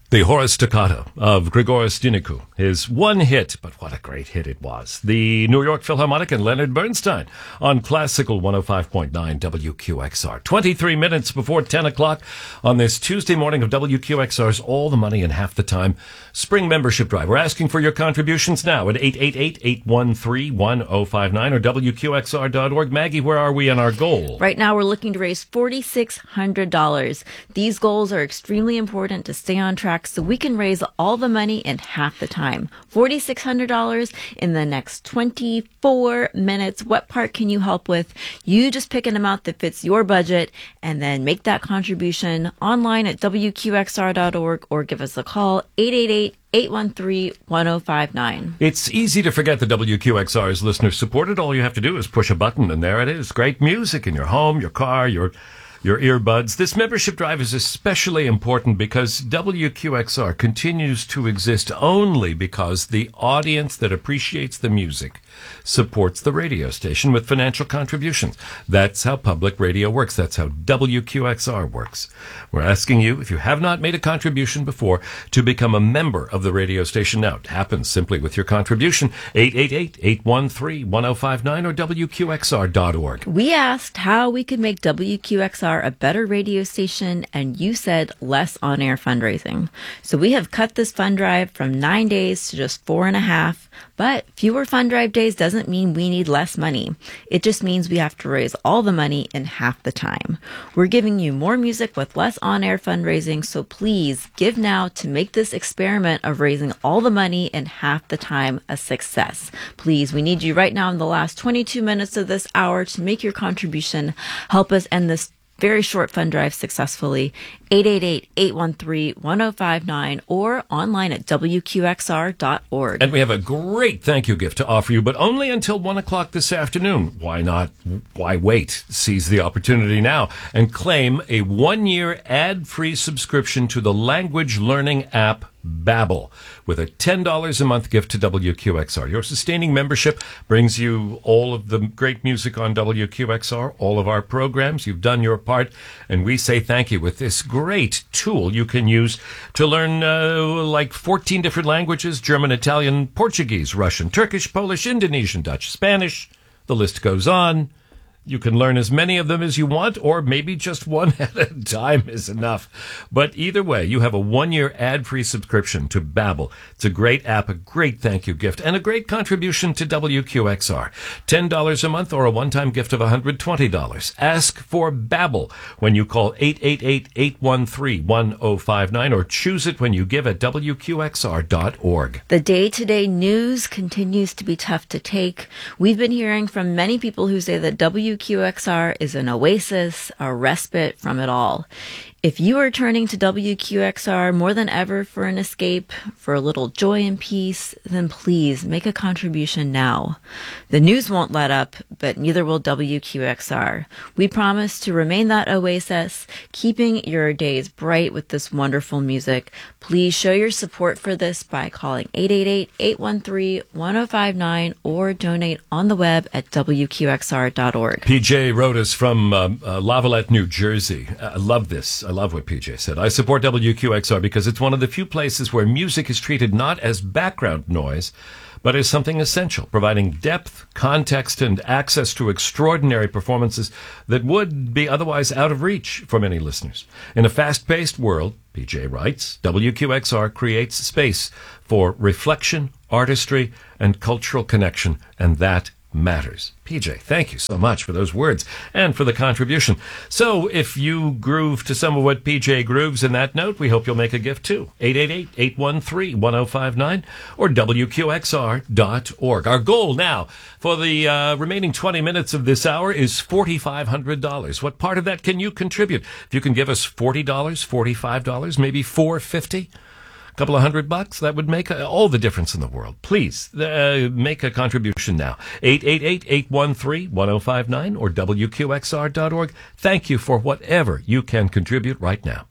The Horace Toccata of Grigoris Dinicu, his one hit, but what a great hit it was. The New York Philharmonic and Leonard Bernstein on Classical 105.9 WQXR. 23 minutes before 10 o'clock on this Tuesday morning of WQXR's All the Money in Half the Time Spring Membership Drive. We're asking for your contributions now at 888-813-1059 or WQXR.org. Maggie, where are we on our goal? Right now we're looking to raise $4,600. These goals are extremely important to stay on track so we can raise all the money in half the time. $4,600 in the next 24 minutes. What part can you help with? You just pick an amount that fits your budget and then make that contribution online at WQXR.org or give us a call, 888-813-1059. It's easy to forget that WQXR is listener supported. All you have to do is push a button and there it is. Great music in your home, your car, your earbuds. This membership drive is especially important because WQXR continues to exist only because the audience that appreciates the music supports the radio station with financial contributions. That's how public radio works. That's how WQXR works. We're asking you, if you have not made a contribution before, to become a member of the radio station now. It happens simply with your contribution, 888-813-1059 or WQXR.org. We asked how we could make WQXR a better radio station, and you said less on-air fundraising. So we have cut this fund drive from 9 days to just 4.5, but fewer fund drive days doesn't mean we need less money. It just means we have to raise all the money in half the time. We're giving you more music with less on-air fundraising, so please give now to make this experiment of raising all the money in half the time a success. Please, we need you right now in the last 22 minutes of this hour to make your contribution. Help us end this very short fund drive successfully. 888-813-1059 or online at WQXR.org. And we have a great thank you gift to offer you, but only until 1 o'clock this afternoon. Why not? Why wait? Seize the opportunity now and claim a 1-year ad-free subscription to the language learning app Babbel with a $10 a month gift to WQXR. Your sustaining membership brings you all of the great music on WQXR, all of our programs. You've done your part, and we say thank you with this great tool you can use to learn like 14 different languages: German, Italian, Portuguese, Russian, Turkish, Polish, Indonesian, Dutch, Spanish. The list goes on. You can learn as many of them as you want, or maybe just one at a time is enough. But either way, you have a 1-year ad-free subscription to Babbel. It's a great app, a great thank you gift, and a great contribution to WQXR. $10 a month or a one-time gift of $120. Ask for Babbel when you call 888-813-1059 or choose it when you give at WQXR.org. The day-to-day news continues to be tough to take. We've been hearing from many people who say that WQXR is an oasis, a respite from it all. If you are turning to WQXR more than ever for an escape, for a little joy and peace, then please make a contribution now. The news won't let up, but neither will WQXR. We promise to remain that oasis, keeping your days bright with this wonderful music. Please show your support for this by calling 888-813-1059 or donate on the web at WQXR.org. PJ wrote us from Lavallette, New Jersey. I love this. I love what PJ said. I support WQXR because it's one of the few places where music is treated not as background noise, but as something essential, providing depth, context, and access to extraordinary performances that would be otherwise out of reach for many listeners. In a fast-paced world, PJ writes, WQXR creates space for reflection, artistry, and cultural connection, and that matters. PJ, thank you so much for those words and for the contribution. So if you groove to some of what PJ grooves in that note, we hope you'll make a gift too. 888-813-1059 or WQXR.org. Our goal now for the remaining 20 minutes of this hour is $4,500. What part of that can you contribute? If you can give us $40, $45, maybe $450, couple of $100, that would make all the difference in the world. Please make a contribution now. 888-813-1059 or WQXR.org. Thank you for whatever you can contribute right now.